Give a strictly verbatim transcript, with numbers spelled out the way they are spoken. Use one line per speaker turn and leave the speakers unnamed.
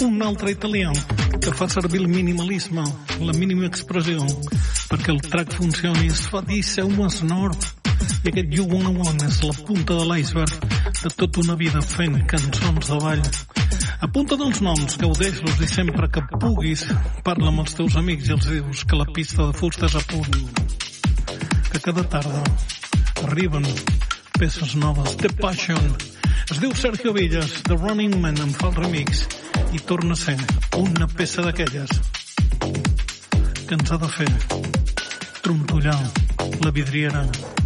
un altre italià que fa servir el minimalisme, la mínima expressió, perquè el track funcioni. Es fa dir seu Nord. I aquest You Wanna One és la punta de l'iceberg de tota una vida fent cançons de ball. Apunta't els noms, gaudeix-los i sempre que puguis parla amb els teus amics i els dius que la pista de fusta és a punt, que cada tarda arriben peces noves. The Passion es diu Sergio Villas, The Running Man en fa el remix i torna a ser una peça d'aquelles que ens ha de fer trontollar la vidriera.